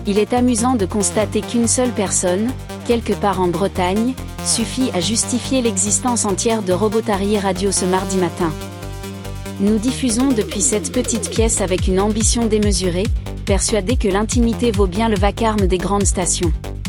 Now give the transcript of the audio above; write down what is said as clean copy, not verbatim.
Il est amusant de constater qu'une seule personne, quelque part en Bretagne, suffit à justifier l'existence entière de Robotary Radio ce mardi matin. Nous diffusons depuis cette petite pièce avec une ambition démesurée, persuadés que l'intimité vaut bien le vacarme des grandes stations.